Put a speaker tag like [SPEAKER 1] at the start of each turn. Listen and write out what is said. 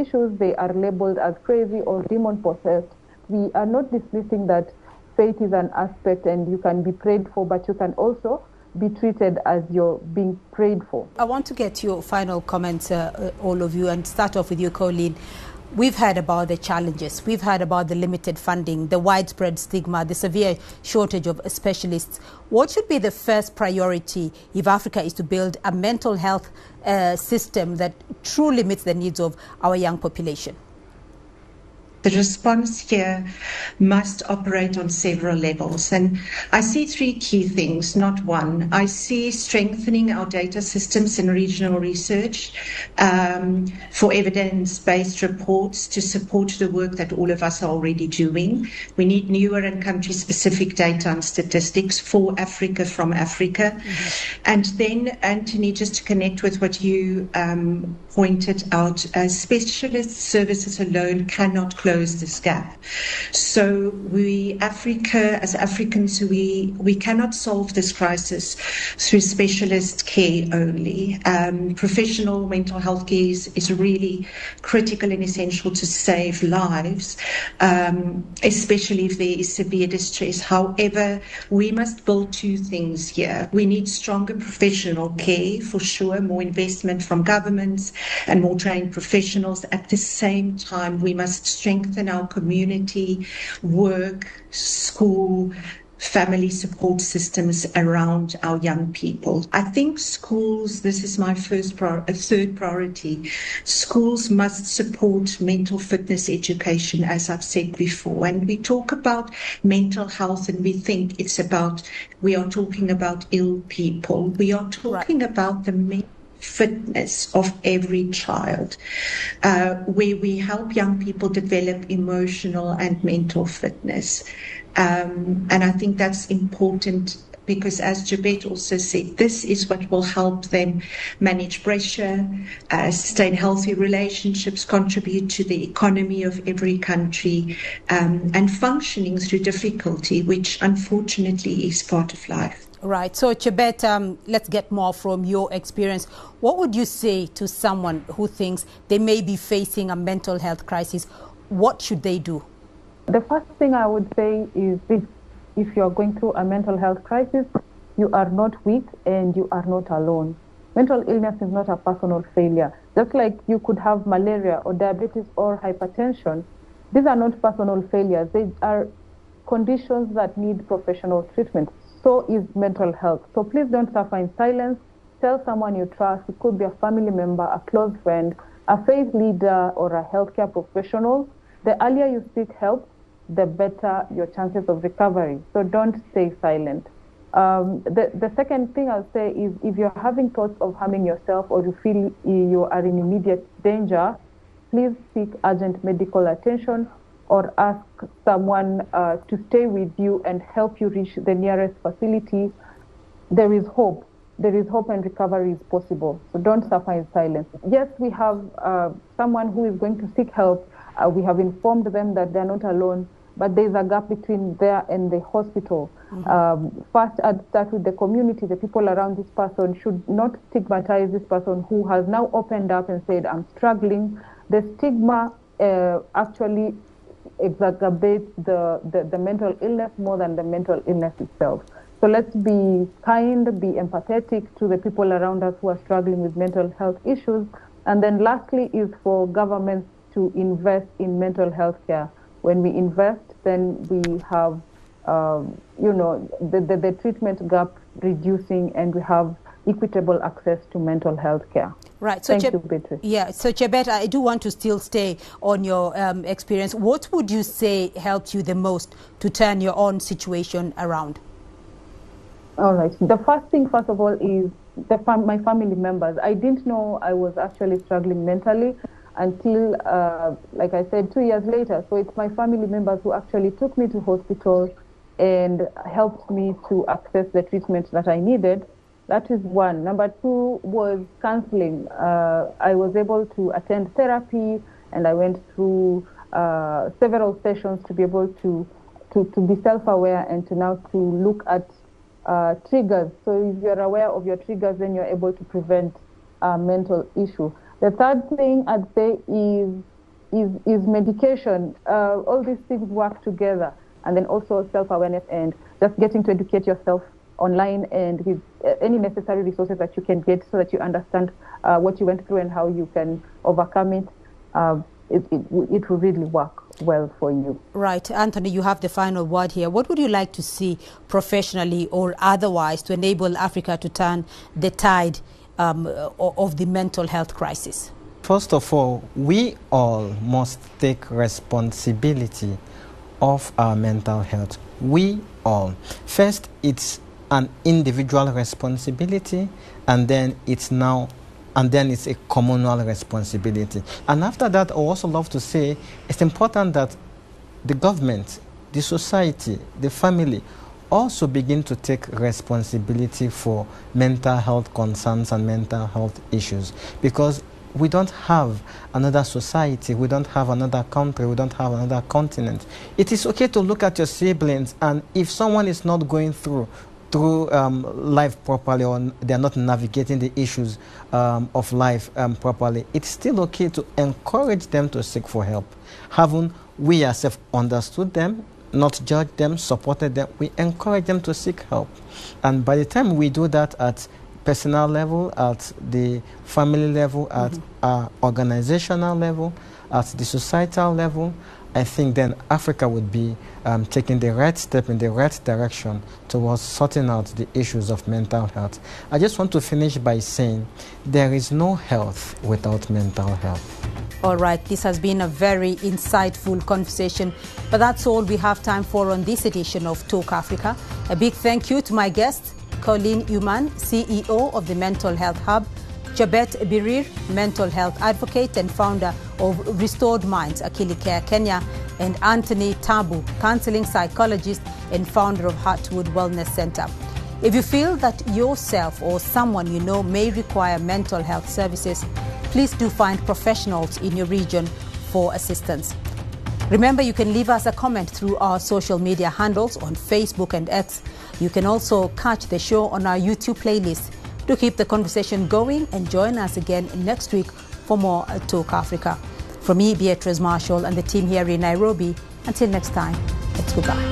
[SPEAKER 1] issues, they are labeled as crazy or demon-possessed. We are not dismissing that faith is an aspect and you can be prayed for, but you can also be treated as you're being prayed for.
[SPEAKER 2] I want to get your final comments, all of you, and start off with you, Colleen. We've heard about the challenges. We've heard about the limited funding, the widespread stigma, the severe shortage of specialists. What should be the first priority if Africa is to build a mental health system that truly meets the needs of our young population?
[SPEAKER 3] The response here must operate on several levels. And I see three key things, not one. I see strengthening our data systems and regional research for evidence-based reports to support the work that all of us are already doing. We need newer and country-specific data and statistics for Africa from Africa. Mm-hmm. And then, Anthony, just to connect with what you pointed out, specialist services alone cannot close this gap. So as Africans, we cannot solve this crisis through specialist care only. Professional mental health care is really critical and essential to save lives, especially if there is severe distress. However, we must build two things here. We need stronger professional care, for sure, more investment from governments and more trained professionals. At the same time, we must strengthen our community, work, school, family support systems around our young people. I think schools, this is my third priority, schools must support mental fitness education, as I've said before. And we talk about mental health and we think we are talking about ill people. We are talking about the mental fitness of every child, where we help young people develop emotional and mental fitness. And I think that's important because, as Jabet also said, this is what will help them manage pressure, sustain healthy relationships, contribute to the economy of every country, and functioning through difficulty, which unfortunately is part of life.
[SPEAKER 2] Right. So, Chebet, let's get more from your experience. What would you say to someone who thinks they may be facing a mental health crisis? What should they do?
[SPEAKER 1] The first thing I would say is this: if you are going through a mental health crisis, you are not weak and you are not alone. Mental illness is not a personal failure. Just like you could have malaria or diabetes or hypertension, these are not personal failures. They are conditions that need professional treatment. So is mental health. So please don't suffer in silence. Tell someone you trust. It could be a family member, a close friend, a faith leader, or a healthcare professional. The earlier you seek help, the better your chances of recovery. So don't stay silent. The second thing I'll say is if you're having thoughts of harming yourself or you feel you are in immediate danger, please seek urgent medical attention or ask someone to stay with you and help you reach the nearest facility. There is hope. There is hope and recovery is possible. So don't suffer in silence. Yes, we have someone who is going to seek help. We have informed them that they're not alone, but there's a gap between there and the hospital. Mm-hmm. First, I'd start with the community. The people around this person should not stigmatize this person who has now opened up and said, I'm struggling. The stigma actually exacerbates the mental illness more than the mental illness itself. So let's be kind, be empathetic to the people around us who are struggling with mental health issues. And then lastly is for governments to invest in mental health care. When we invest, then we have, the treatment gap reducing and we have equitable access to mental health care.
[SPEAKER 2] Right. So
[SPEAKER 1] Thank you, Beatrice.
[SPEAKER 2] Yeah. So, Chebet, I do want to still stay on your experience. What would you say helped you the most to turn your own situation around?
[SPEAKER 1] All right. The first thing, first of all, is my family members. I didn't know I was actually struggling mentally until, like I said, 2 years later. So it's my family members who actually took me to hospital and helped me to access the treatment that I needed. That is one. Number two was counseling. I was able to attend therapy, and I went through several sessions to be able to be self-aware and to look at triggers. So if you're aware of your triggers, then you're able to prevent a mental issue. The third thing I'd say is is medication. All these things work together. And then also self-awareness and just getting to educate yourself online and with any necessary resources that you can get so that you understand what you went through and how you can overcome it. It will really work well for you.
[SPEAKER 2] Right. Anthony, you have the final word here. What would you like to see professionally or otherwise to enable Africa to turn the tide of the mental health crisis?
[SPEAKER 4] First of all, we all must take responsibility of our mental health. We all. First, it's an individual responsibility, and then it's a communal responsibility. And after that, I also love to say it's important that the government, the society, the family also begin to take responsibility for mental health concerns and mental health issues, because we don't have another society, we don't have another country, we don't have another continent. It is okay to look at your siblings, and if someone is not going through life properly, or they are not navigating the issues of life properly, it's still okay to encourage them to seek for help. Haven't we ourselves understood them, not judged them, supported them? We encourage them to seek help. And by the time we do that at personal level, at the family level, at our organizational level, at the societal level, I think then Africa would be taking the right step in the right direction towards sorting out the issues of mental health. I just want to finish by saying there is no health without mental health.
[SPEAKER 2] All right, this has been a very insightful conversation, but that's all we have time for on this edition of Talk Africa. A big thank you to my guests, Colleen Uman, CEO of the Mental Health Hub, Jabet Birir, mental health advocate and founder of Restored Minds, Akili Care Kenya, and Anthony Tabu, counseling psychologist and founder of Heartwood Wellness Center. If you feel that yourself or someone you know may require mental health services, please do find professionals in your region for assistance. Remember, you can leave us a comment through our social media handles on Facebook and X. You can also catch the show on our YouTube playlist. To keep the conversation going, and join us again next week for more Talk Africa. From me, Beatrice Marshall, and the team here in Nairobi, until next time, it's goodbye.